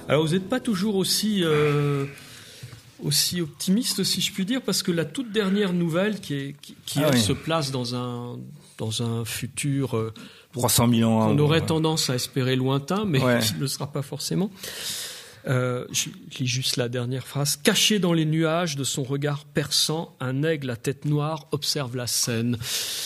Alors vous n'êtes pas toujours aussi optimiste, si je puis dire, parce que la toute dernière nouvelle qui se place dans un futur 300 000 ans. On aurait tendance à espérer lointain, mais qui ne le sera pas forcément. Je lis juste la dernière phrase. Caché dans les nuages de son regard perçant, un aigle à tête noire observe la scène.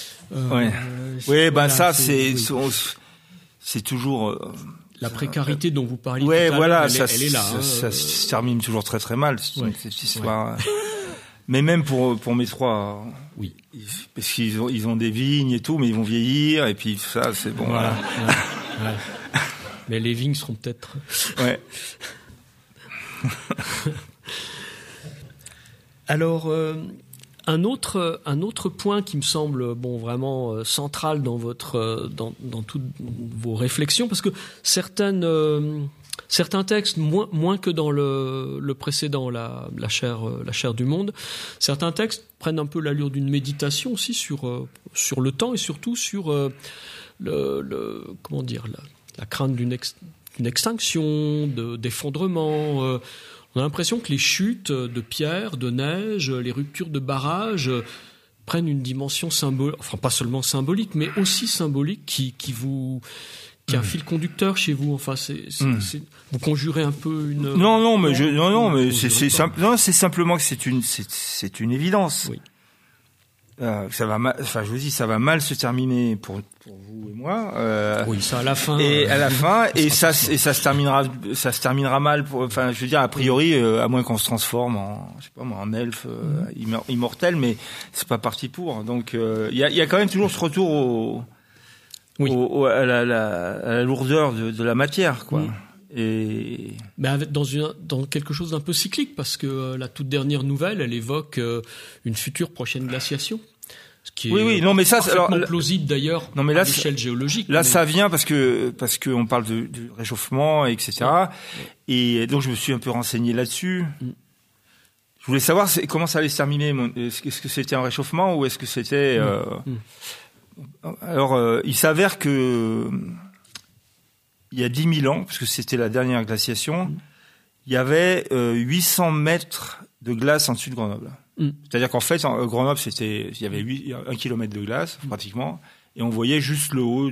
Ça, c'est toujours... la précarité dont vous parliez tout à l'heure, elle est là. Ça se termine toujours très très mal, cette histoire. Mais même pour mes trois... Oui. Parce qu'ils ont des vignes et tout, mais ils vont vieillir, et puis ça, c'est bon. Voilà. Ouais. Mais les vignes seront peut-être... Ouais. Alors, un autre point qui me semble vraiment central dans toutes vos réflexions, parce que certains textes, moins que dans le précédent, la chair du monde, certains textes prennent un peu l'allure d'une méditation aussi sur le temps et surtout sur la crainte d'une extinction, d'effondrement. On a l'impression que les chutes de pierre, de neige, les ruptures de barrages prennent une dimension symbolique, enfin pas seulement symbolique, mais aussi symbolique qui a un fil conducteur chez vous. Enfin, vous conjurez un peu une. C'est simplement que c'est une évidence. Oui. Ça va mal, enfin je vous dis, ça va mal se terminer pour vous et moi. Oui, ça à la fin. Et à la fin, ça se terminera mal. Enfin, je veux dire, a priori, à moins qu'on se transforme en elfe immortel, mais c'est pas parti pour. Donc il y a quand même toujours ce retour à la lourdeur de la matière, quoi. Et dans quelque chose d'un peu cyclique, parce que la toute dernière nouvelle, elle évoque une future prochaine glaciation, ce qui est parfaitement plausible d'ailleurs à l'échelle géologique. Là, ça vient parce que on parle du réchauffement, etc. Et donc je me suis un peu renseigné là-dessus. Je voulais savoir comment ça allait se terminer. Est-ce que c'était un réchauffement ou est-ce que c'était Alors, il s'avère que il y a 10 000 ans, parce que c'était la dernière glaciation, il y avait 800 mètres de glace en dessus de Grenoble. C'est-à-dire qu'en fait, Grenoble, il y avait 1 kilomètre de glace, pratiquement, et on voyait juste le haut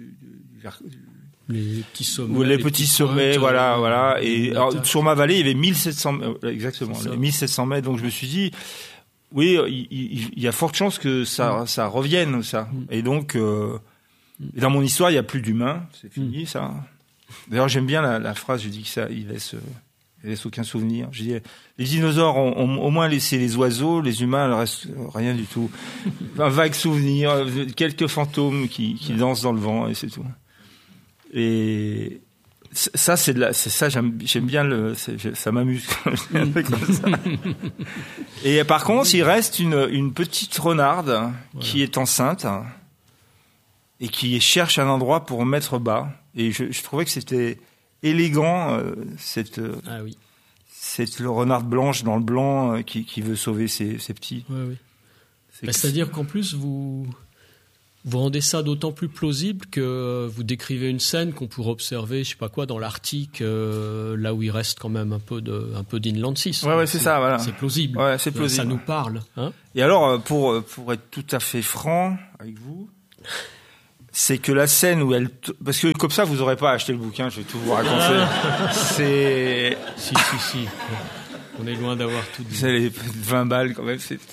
les petits sommets. Les petits sommets, voilà. Et alors, sur ma vallée, il y avait 1700, exactement, 1700 mètres, donc je me suis dit, oui, il y a forte chance que ça revienne, ça. Et donc, et dans mon histoire, il n'y a plus d'humains, c'est fini, ça. D'ailleurs, j'aime bien la phrase, je dis que ça, il laisse aucun souvenir. Je dis, les dinosaures ont au moins laissé les oiseaux, les humains, il ne reste rien du tout. Un vague souvenir, quelques fantômes qui dansent dans le vent, et c'est tout. Et ça, c'est ça, j'aime bien ça m'amuse quand je fais comme ça. Et par contre, il reste une petite renarde qui est enceinte, et qui cherche un endroit pour mettre bas. Et je trouvais que c'était élégant, cette renarde blanche dans le blanc qui veut sauver ses petits. Oui. C'est-à-dire qu'en plus, vous rendez ça d'autant plus plausible que vous décrivez une scène qu'on pourrait observer, je sais pas quoi, dans l'Arctique, là où il reste quand même un peu d'inland 6. Ouais, c'est ça, voilà. C'est plausible. Ouais, c'est plausible. Ça nous parle, hein. Et alors, pour être tout à fait franc avec vous, c'est que la scène où parce que comme ça vous aurez pas acheté le bouquin, je vais tout vous raconter. C'est si. On est loin d'avoir tout dit. C'est les 20 balles quand même, c'est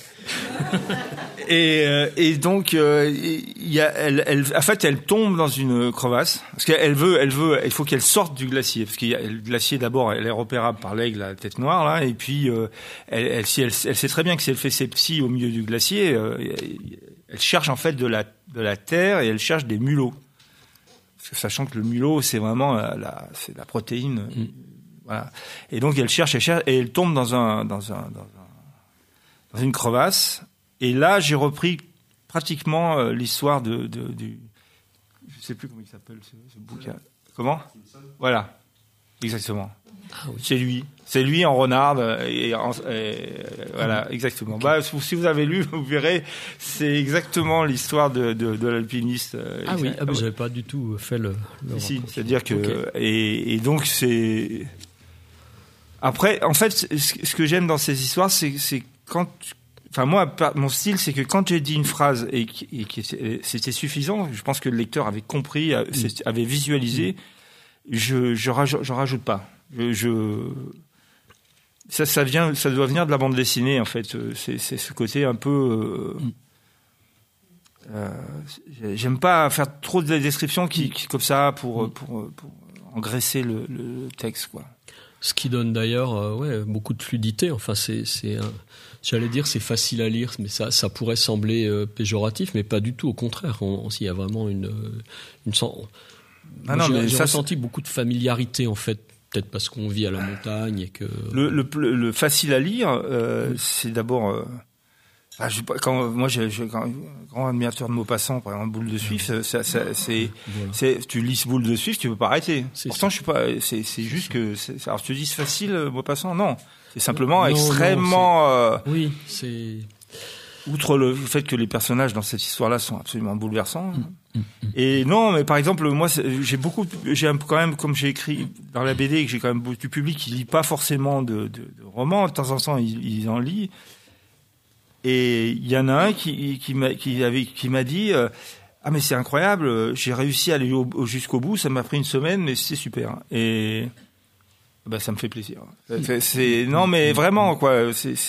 et donc en fait elle tombe dans une crevasse parce qu'elle veut il faut qu'elle sorte du glacier parce qu'il y a le glacier d'abord, elle est repérable par l'aigle à la tête noire là, et puis elle sait très bien que si elle fait ses petits au milieu du glacier, elle cherche en fait de la terre et elle cherche des mulots. Parce que sachant que le mulot, c'est vraiment c'est la protéine. Voilà. Et donc elle cherche et elle tombe dans une crevasse. Et là, j'ai repris pratiquement l'histoire du je sais plus comment il s'appelle ce bouquin. Comment ? Voilà. Exactement. Ah oui. C'est lui en renarde et voilà, exactement. Okay. Si vous avez lu, vous verrez, c'est exactement l'histoire de l'alpiniste. Ah oui, j'avais pas du tout fait le si, c'est-à-dire que et donc c'est Après, en fait, ce que j'aime dans ces histoires, c'est quand, enfin moi, mon style, c'est que quand j'ai dit une phrase et c'était suffisant, je pense que le lecteur avait compris, avait visualisé. J'en rajoute pas. Ça doit venir de la bande dessinée en fait. C'est ce côté un peu. J'aime pas faire trop de descriptions qui comme ça pour engraisser le texte quoi. Ce qui donne d'ailleurs beaucoup de fluidité. Enfin, j'allais dire c'est facile à lire, mais ça pourrait sembler péjoratif, mais pas du tout. Au contraire, il y a vraiment une j'ai ressenti beaucoup de familiarité en fait, peut-être parce qu'on vit à la montagne et que le facile à lire, c'est d'abord. Moi, j'ai un grand admirateur de Maupassant, par exemple, Boule de Suif. Tu lis Boule de Suif, tu peux pas arrêter. Pourtant, je suis pas. C'est juste que. Alors, tu dis c'est facile, Maupassant, non. C'est simplement extrêmement. Oui, c'est. Outre le fait que les personnages dans cette histoire-là sont absolument bouleversants. Et non, mais par exemple, moi, j'ai quand même, comme j'ai écrit dans la BD, que j'ai quand même beaucoup du public qui lit pas forcément de romans. De temps en temps, ils en lisent. Et il y en a un qui m'a dit ah mais c'est incroyable, j'ai réussi à aller jusqu'au bout, ça m'a pris une semaine, mais c'est super. Et ça me fait plaisir. Non mais vraiment quoi,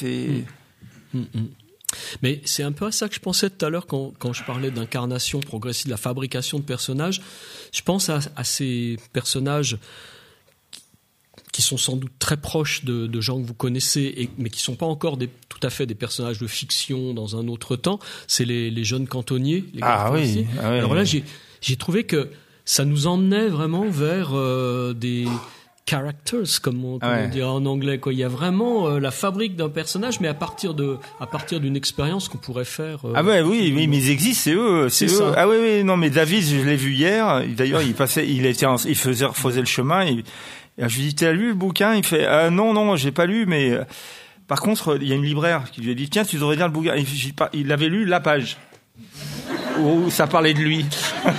Mais c'est un peu à ça que je pensais tout à l'heure quand je parlais d'incarnation progressive, de la fabrication de personnages. Je pense à ces personnages qui sont sans doute très proches de gens que vous connaissez, mais qui ne sont pas encore tout à fait des personnages de fiction dans un autre temps. C'est les jeunes cantonniers. Oui. Alors là, j'ai trouvé que ça nous emmenait vraiment vers des characters, comme on dit en anglais. Quoi. Il y a vraiment la fabrique d'un personnage, mais à partir d'une expérience qu'on pourrait faire. Oui, mais ils existent, c'est eux. C'est eux. Ah oui, non, mais David, je l'ai vu hier. D'ailleurs, il faisait le chemin. Je lui dis, t'as lu le bouquin? Il fait, non, j'ai pas lu, mais par contre, il y a une libraire qui lui a dit, tiens, tu devrais lire le bouquin. Il avait lu la page où ça parlait de lui.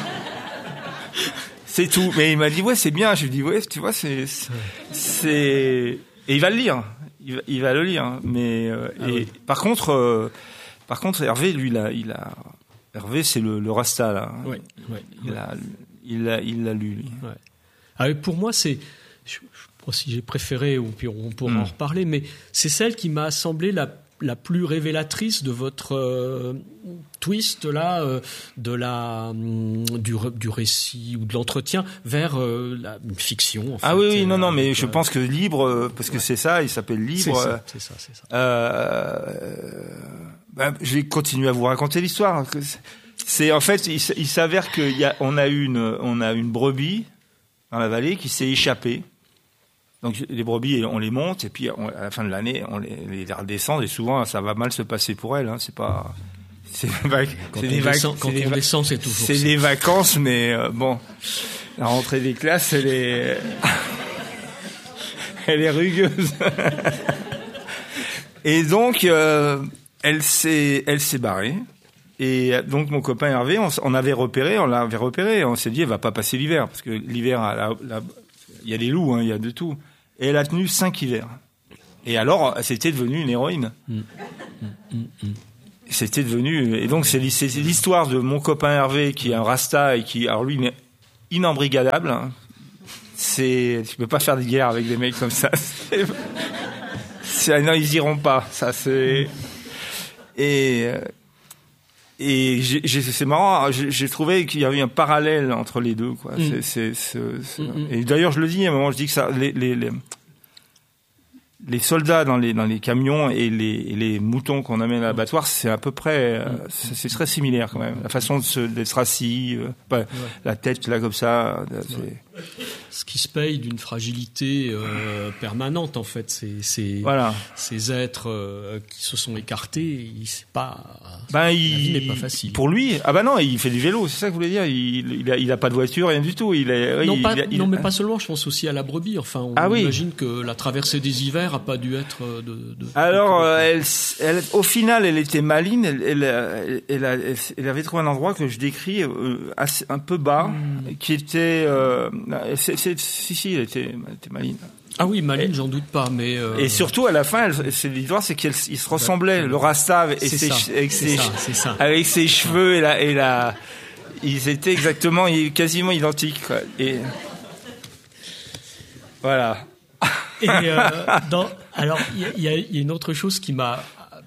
C'est tout. Mais il m'a dit, ouais, c'est bien. Je lui dis, ouais, tu vois, c'est, et il va le lire. Il va le lire. Mais, par contre, Hervé, lui, Hervé, c'est le Rasta, là. Ouais. Il l'a lu, lui. Ouais. Ah, pour moi, c'est, je sais pas si j'ai préféré, ou puis on pourra en reparler, mais c'est celle qui m'a semblé la plus révélatrice de votre twist là, du récit ou de l'entretien vers une fiction. En fait. Oui, non, mais je pense que Libre, parce que c'est ça, il s'appelle Libre. C'est ça. Je vais continuer à vous raconter l'histoire. C'est en fait, il s'avère qu'on a une brebis dans la vallée qui s'est échappée. Donc les brebis, on les monte et puis à la fin de l'année, on les redescend et souvent ça va mal se passer pour elles. Hein. C'est des vacances, mais bon, la rentrée des classes, elle est rugueuse. Et donc elle s'est barrée. Et donc mon copain Hervé, on l'avait repéré, on s'est dit elle va pas passer l'hiver parce que l'hiver il y a des loups, hein, il y a de tout. Et elle a tenu 5 hivers. Et alors c'était devenu une héroïne. C'était devenu, et donc c'est l'histoire de mon copain Hervé qui est un rasta et qui, alors lui, il est inembrigadable. Hein. Tu peux pas faire de guerre avec des mecs comme ça. Non, ils iront pas. Ça c'est. Et c'est marrant, j'ai trouvé qu'il y avait un parallèle entre les deux, quoi. Et d'ailleurs, je le dis à un moment, je dis que ça, les soldats dans les camions et les moutons qu'on amène à l'abattoir, c'est à peu près, c'est très similaire quand même. La façon d'être assis, la tête là comme ça. Ce qui se paye d'une fragilité permanente en fait, ces êtres qui se sont écartés, la vie n'est pas facile. Pour lui, non, il fait du vélo, c'est ça que vous voulez dire. Il a pas de voiture, rien du tout. Mais pas seulement. Je pense aussi à la brebis. Enfin, on imagine que la traversée des hivers a pas dû être Alors, au final, elle était maligne. Elle avait trouvé un endroit que je décris un peu bas, qui était. Elle était maligne. Ah oui, Malines, j'en doute pas, mais et surtout à la fin, l'histoire, c'est qu'ils se ressemblaient, le Rasta avec ses cheveux et la, ils étaient quasiment identiques, quoi. Et voilà. Et alors, il y a une autre chose qui m'a,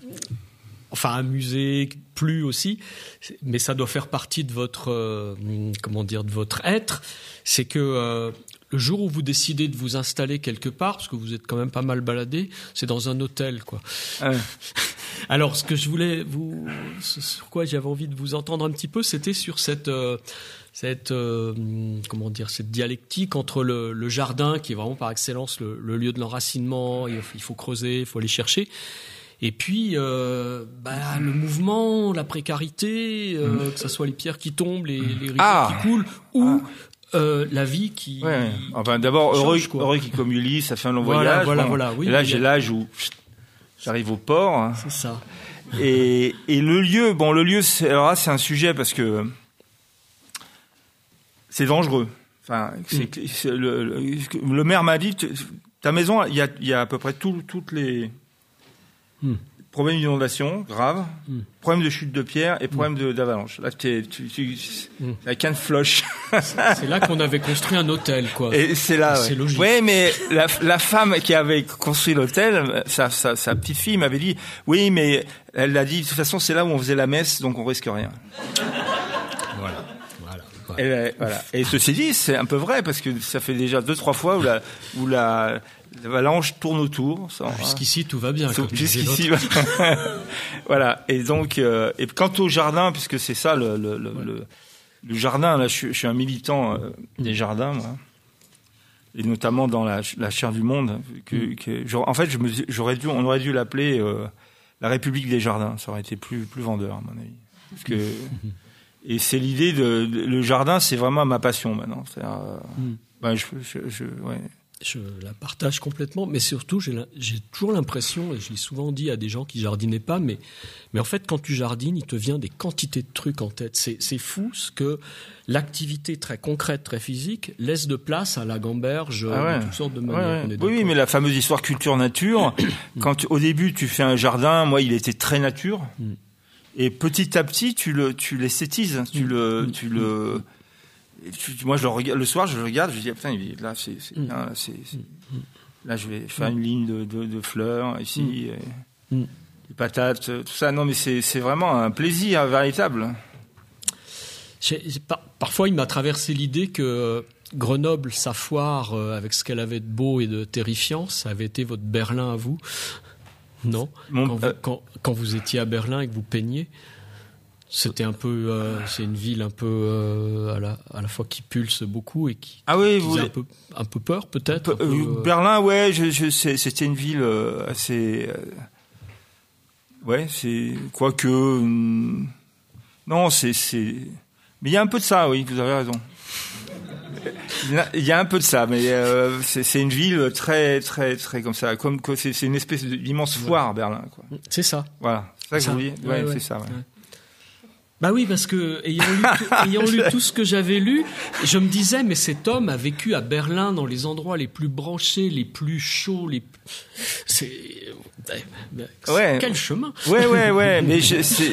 amusé, plu aussi, mais ça doit faire partie de votre, de votre être, c'est que le jour où vous décidez de vous installer quelque part, parce que vous êtes quand même pas mal baladé, c'est dans un hôtel, quoi. Ouais. Alors, ce que je voulais sur quoi j'avais envie de vous entendre un petit peu, c'était sur cette dialectique entre le jardin, qui est vraiment par excellence le lieu de l'enracinement, il faut creuser, il faut aller chercher, et puis le mouvement, la précarité, que ce soit les pierres qui tombent, les rivières qui coulent, ou la vie qui... Ouais. Enfin, d'abord, heureux qui comme Ulysse, ça fait un long voyage. Voilà. Oui, et là, j'ai l'âge où j'arrive au port. Hein. C'est ça. Et le lieu, c'est un sujet parce que c'est dangereux. Enfin, le maire m'a dit, ta maison, il y a à peu près toutes les problèmes d'inondation graves, problèmes de chute de pierre et problèmes d'avalanche. Là, la canne floche. C'est là qu'on avait construit un hôtel, quoi. Et c'est là, c'est logique. Oui, mais la femme qui avait construit l'hôtel, sa petite fille m'avait dit, oui, mais elle a dit, de toute façon, c'est là où on faisait la messe, donc on risque rien. Voilà. Et ceci dit, c'est un peu vrai, parce que ça fait déjà 2-3 fois où l'avalanche tourne autour. Jusqu'ici, tout va bien. Jusqu'ici, voilà. Et donc, et quant au jardin, puisque c'est ça le jardin, là, je suis un militant des jardins, moi. Et notamment dans la chaire du Monde, en fait, on aurait dû l'appeler la République des jardins. Ça aurait été plus vendeur, à mon avis. Parce que et c'est l'idée le jardin, c'est vraiment ma passion maintenant. Je la partage complètement, mais surtout, j'ai toujours l'impression, et je l'ai souvent dit à des gens qui jardinaient pas, mais en fait, quand tu jardines, il te vient des quantités de trucs en tête. C'est fou ce que l'activité très concrète, très physique, laisse de place à la gamberge de toutes sortes de manières. Oui, mais la fameuse histoire culture-nature, quand au début tu fais un jardin, moi il était très nature, et petit à petit tu l'esthétises, moi, je le regarde le soir, je le regarde, je dis putain, là, c'est bien, là, je vais faire une ligne de fleurs ici, des patates, tout ça. Non, mais c'est vraiment un plaisir véritable. Parfois, il m'a traversé l'idée que Grenoble, sa foire, avec ce qu'elle avait de beau et de terrifiant, ça avait été votre Berlin à vous, non ? Quand vous étiez à Berlin et que vous peigniez. C'était un peu, c'est une ville un peu à la fois qui pulse beaucoup et qui faisait un peu peur peut-être. Berlin, c'était une ville assez, c'est quoique non, c'est mais il y a un peu de ça, oui, vous avez raison. Il y a un peu de ça, mais c'est une ville très très très comme ça, comme c'est une espèce d'immense foire, Berlin, quoi. C'est ça. Voilà, c'est ça que vous dites. C'est ça. Ouais. Bah oui, parce que ayant lu tout ce que j'avais lu, je me disais, mais cet homme a vécu à Berlin dans les endroits les plus branchés, les plus chauds, quel chemin. Ouais, mais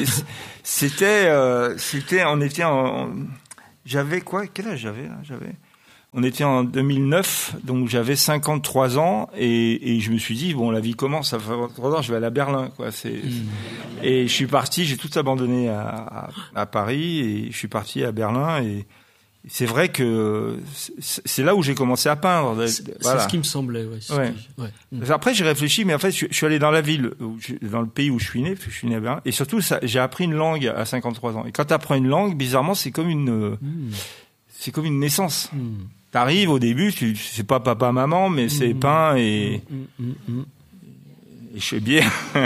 on était j'avais quoi? Quel âge j'avais là? On était en 2009, donc j'avais 53 ans et je me suis dit bon, la vie commence, ça fait 3 ans, je vais aller à Berlin, quoi. Et je suis parti, j'ai tout abandonné à Paris et je suis parti à Berlin et c'est vrai que c'est là où j'ai commencé à peindre. C'est ce qui me semblait. Après j'ai réfléchi, mais en fait je suis allé dans la ville, dans le pays où je suis né, parce que je suis né à Berlin, et surtout j'ai appris une langue à 53 ans. Et quand tu apprends une langue, bizarrement c'est comme une naissance. T'arrives au début, c'est pas papa maman, mais c'est pain et je sais bien.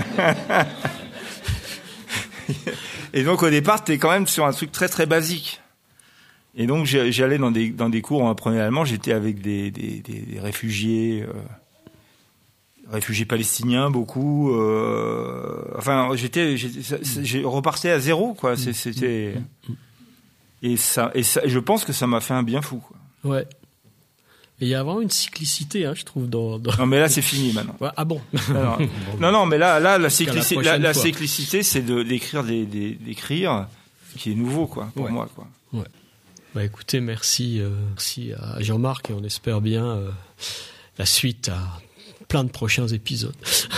Et donc au départ, t'es quand même sur un truc très très basique. Et donc j'allais dans des cours, on apprenait l'allemand, j'étais avec des réfugiés palestiniens beaucoup. J'ai reparté à zéro, quoi. Et ça, je pense que ça m'a fait un bien fou, quoi. Ouais. Et il y a vraiment une cyclicité, je trouve, dans... Non, mais là, c'est fini, maintenant. Ouais, ah bon? Non, mais là, la cyclicité, c'est d'écrire qui est nouveau, quoi, pour moi, quoi. Ouais. Bah, écoutez, merci à Jean-Marc, et on espère bien la suite à plein de prochains épisodes.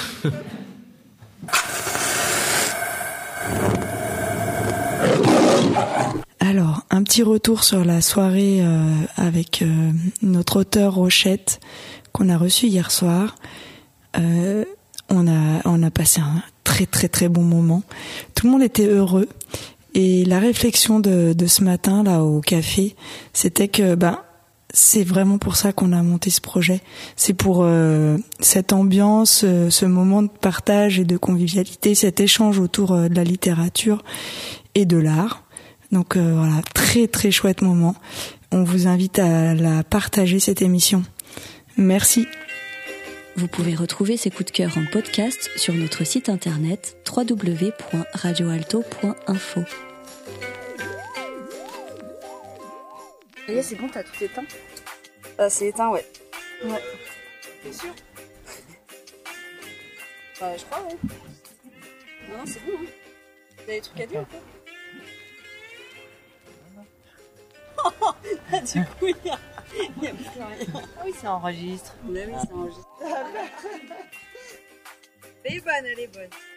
Alors, un petit retour sur la soirée avec notre auteur Rochette qu'on a reçu hier soir. On a passé un très très très bon moment. Tout le monde était heureux. Et la réflexion de ce matin là au café, c'était que c'est vraiment pour ça qu'on a monté ce projet. C'est pour cette ambiance, ce moment de partage et de convivialité, cet échange autour de la littérature et de l'art. Donc voilà, très très chouette moment. On vous invite à la partager, cette émission. Merci. Vous pouvez retrouver ces coups de cœur en podcast sur notre site internet www.radioalto.info. Ça y est, c'est bon, t'as tout éteint? C'est éteint, ouais. Ouais. T'es sûr? Je crois, ouais. Non, c'est bon, hein. T'as des trucs à dire, quoi? Du coup, il y a plus rien. Ah oui, ça enregistre. Oui, ça enregistre. Elle est bonne, elle est bonne.